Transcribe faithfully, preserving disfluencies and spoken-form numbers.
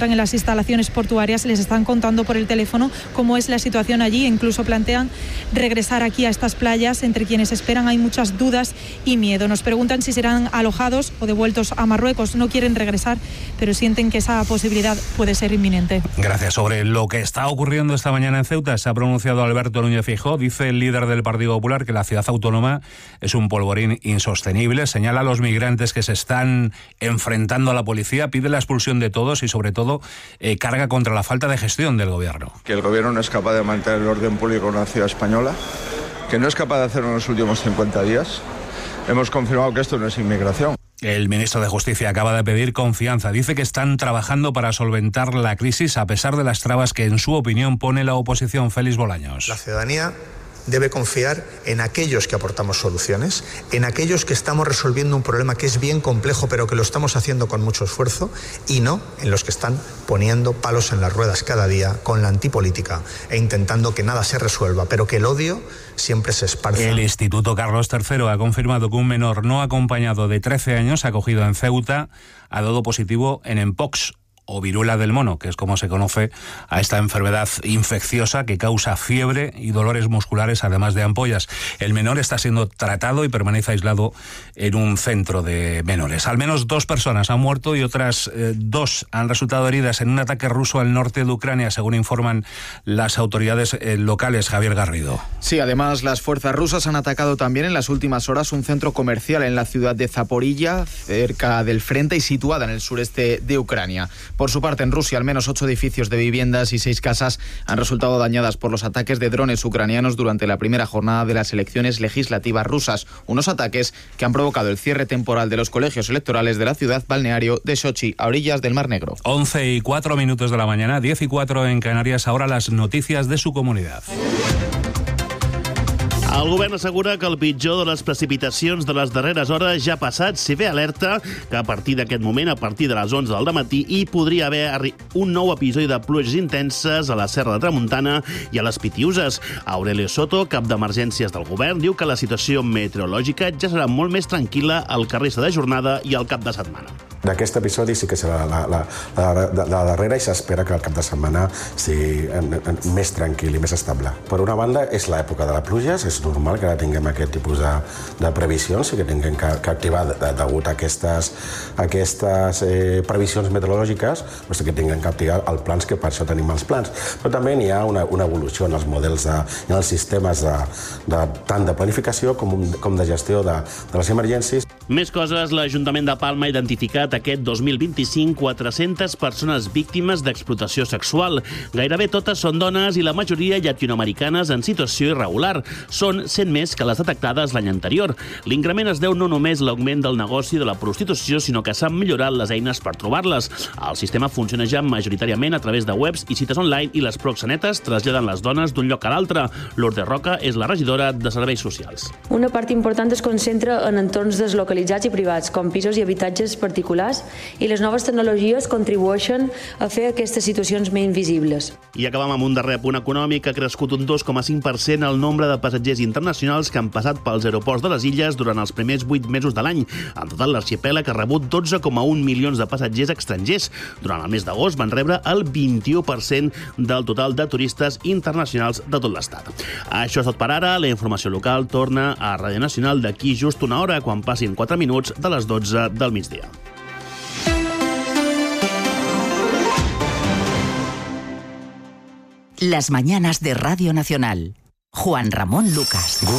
encuentran en las instalaciones portuarias les están contando por el teléfono cómo es la situación allí. Incluso plantean regresar aquí a estas playas. Entre quienes esperan hay muchas dudas y miedo. Nos preguntan si serán alojados o devueltos a Marruecos. No quieren regresar, pero sienten que esa posibilidad puede ser inminente. Gracias. Sobre lo que está ocurriendo esta mañana en Ceuta se ha pronunciado Alberto Núñez Feijóo. Dice el líder del Partido Popular que la ciudad autónoma es un polvorín insostenible. Señala a los migrantes que se están enfrentando a la policía, pide la expulsión de todos y sobre todo eh, carga contra la falta de gestión del gobierno. Que el gobierno no es capaz de mantener el orden público en una ciudad española, que no es capaz de hacerlo en los últimos cincuenta días. Hemos confirmado que esto no es inmigración. El ministro de Justicia acaba de pedir confianza. Dice que están trabajando para solventar la crisis a pesar de las trabas que, en su opinión, pone la oposición. Félix Bolaños. La ciudadanía debe confiar en aquellos que aportamos soluciones, en aquellos que estamos resolviendo un problema que es bien complejo, pero que lo estamos haciendo con mucho esfuerzo, y no en los que están poniendo palos en las ruedas cada día con la antipolítica e intentando que nada se resuelva, pero que el odio siempre se esparza. El Instituto Carlos tercero ha confirmado que un menor no acompañado de trece años acogido en Ceuta ha dado positivo en Mpox, o viruela del mono, que es como se conoce a esta enfermedad infecciosa que causa fiebre y dolores musculares, además de ampollas. El menor está siendo tratado y permanece aislado en un centro de menores. Al menos dos personas han muerto y otras eh, dos han resultado heridas en un ataque ruso al norte de Ucrania, según informan las autoridades eh, locales. Javier Garrido. Sí, además las fuerzas rusas han atacado también en las últimas horas un centro comercial en la ciudad de Zaporilla, cerca del frente y situada en el sureste de Ucrania. Por su parte, en Rusia, al menos ocho edificios de viviendas y seis casas han resultado dañadas por los ataques de drones ucranianos durante la primera jornada de las elecciones legislativas rusas. Unos ataques que han provocado el cierre temporal de los colegios electorales de la ciudad balneario de Sochi, a orillas del Mar Negro. once y cuatro minutos de la mañana, diez y cuatro en Canarias. Ahora las noticias de su comunidad. El govern assegura que el pitjor de les precipitacions de les darreres hores ja ha passat. Si ve alerta que a partir d'aquest moment, a partir de les onze del dematí, hi podria haver un nou episodi de pluges intenses a la Serra de Tramuntana i a les Pitiuses. Aurelio Soto, cap d'emergències del govern, diu que la situació meteorològica ja serà molt més tranquil·la al que resta de jornada i al cap de setmana. D'aquest episodi sí que serà la, la, la, la, la darrera i s'espera que el cap de setmana sigui en, en, més tranquil i més estable. Per una banda, és l'època de la pluja, és normal que ara tinguem aquest tipus de, de previsions i que tinguem que, que activar degut a aquestes, aquestes eh, previsions meteorològiques, doncs que tinguem que activar els plans, que per això tenim els plans. Però també hi ha una, una evolució en els models, de, en els sistemes de, de, tant de planificació com, com de gestió de, de les emergències. Més coses, l'Ajuntament de Palma ha identificat aquest dos mil vint-i-cinc quatre-centes persones víctimes d'explotació sexual. Gairebé totes són dones i la majoria llatinoamericanes en situació irregular. Són cent més que les detectades l'any anterior. L'increment es deu no només a l'augment del negoci de la prostitució, sinó que s'han millorat les eines per trobar-les. El sistema funciona ja majoritàriament a través de webs i cites online i les proxenetes traslladen les dones d'un lloc a l'altre. Lourdes Roca és la regidora de Serveis Socials. Una part important es concentra en entorns deslocalitzats i privats, com pisos i habitatges particulars, i les noves tecnologies contribueixen a fer aquestes situacions menys visibles. I acabam amb un darrer punt econòmic. Ha crescut un dos coma cinc per cent el nombre de passatgers internacionals que han passat pels aeroports de les illes durant els primers vuit mesos de l'any. En total, l'arxipèlag ha rebut dotze coma un milions de passatgers estrangers. Durant el mes d'agost van rebre el vint-i-u per cent del total de turistes internacionals de tot l'estat. Això és tot per ara. La informació local torna a Ràdio Nacional d'aquí just una hora, quan passin quatre minuts de les dotze del migdia. Las mañanas de Radio Nacional. Juan Ramón Lucas.